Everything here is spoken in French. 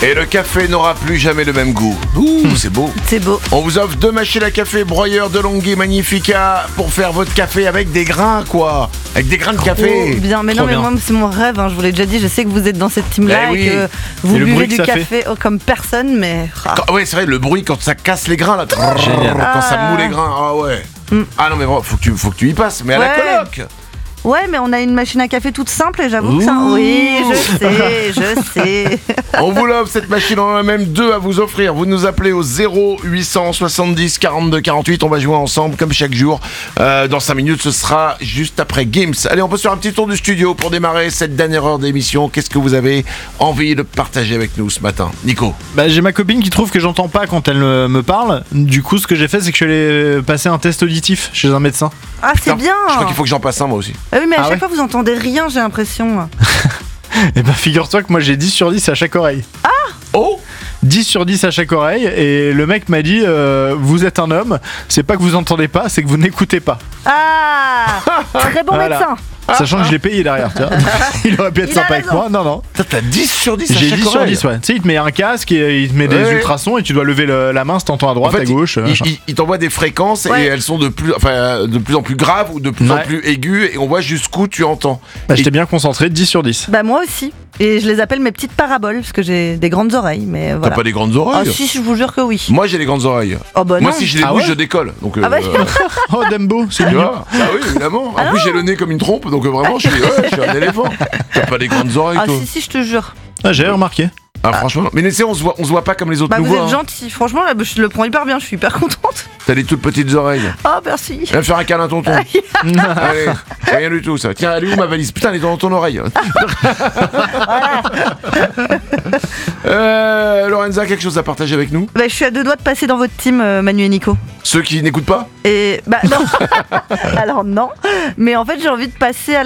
Et le café n'aura plus jamais le même goût. Ouh, c'est beau. C'est beau. On vous offre 2 machines à café broyeur DeLonghi Magnifica pour faire votre café avec des grains, quoi. Avec des grains de café. Oh, bien, mais non, mais moi c'est mon rêve, hein, je vous l'ai déjà dit, je sais que vous êtes dans cette team-là Eh oui. et que vous Et le buvez bruit que du ça café comme personne, mais... Ouais, c'est vrai, le bruit quand ça casse les grains, là. Génial. Quand ça moule les grains, ah ouais. Ah non, mais bon, faut que tu y passes, mais à la Ouais. coloc. Ouais, mais on a une machine à café toute simple et j'avoue que ça... Oui, je sais. On vous l'offre cette machine, on en a même 2 à vous offrir. Vous nous appelez au 0870 42 48. On va jouer ensemble comme chaque jour. Dans 5 minutes, ce sera juste après Gims. Allez, on peut se faire un petit tour du studio pour démarrer cette dernière heure d'émission. Qu'est-ce que vous avez envie de partager avec nous ce matin, Nico? J'ai ma copine qui trouve que j'entends pas quand elle me parle. Du coup, ce que j'ai fait, c'est que je suis allé passer un test auditif chez un médecin. Ah, c'est Putain, bien. Je crois qu'il faut que j'en passe un, moi aussi. Ah oui, mais à Ah chaque ouais. fois vous entendez rien, j'ai l'impression. Et figure-toi que moi j'ai 10 sur 10 à chaque oreille. Oh 10 sur 10 à chaque oreille, et le mec m'a dit vous êtes un homme, c'est pas que vous entendez pas, c'est que vous n'écoutez pas. Ah, très bon Voilà. médecin. Sachant que je l'ai payé derrière, tu vois. Il aurait pu être Il a sympa avec raison. moi, non. T'as 10 sur 10 à J'ai chaque 10 sur oreille. 10, ouais. Tu sais, il te met un casque et il te met des Ouais. ultrasons et tu dois lever la main si t'entends à droite, En fait, à gauche. machin. il t'envoie des fréquences Ouais. et elles sont de plus en plus graves ou de plus en Ouais. plus aiguës et on voit jusqu'où tu entends. J'étais bien concentré, 10 sur 10. Bah moi aussi. Et je les appelle mes petites paraboles parce que j'ai des grandes oreilles, mais T'as voilà. pas des grandes Ah oreilles? si, je vous jure que oui. Moi j'ai les grandes oreilles. Oh bah Moi non. si je les Ah bouge ouais je décolle. Donc Ah bah, Oh, Dembo, c'est tu mignon. vois ah oui évidemment. En plus j'ai le nez comme une trompe donc vraiment je suis un éléphant. T'as pas des grandes oreilles Ah toi? si, je te jure. Ah, j'ai remarqué. Ah franchement. Mais on se voit pas comme les autres Bah nous vous voient. êtes Hein. gentil. Franchement, là, je le prends hyper bien, je suis hyper contente. T'as des toutes petites oreilles. Oh merci. Viens faire un câlin à tonton. Allez, rien du tout ça. Tiens, elle est où ma valise? Putain, elle est dans ton oreille. Lorenza, quelque chose à partager avec nous? Bah je suis à 2 doigts de passer dans votre team, Manu et Nico. Ceux qui n'écoutent pas? Et bah non. Alors non. Mais en fait j'ai envie de passer à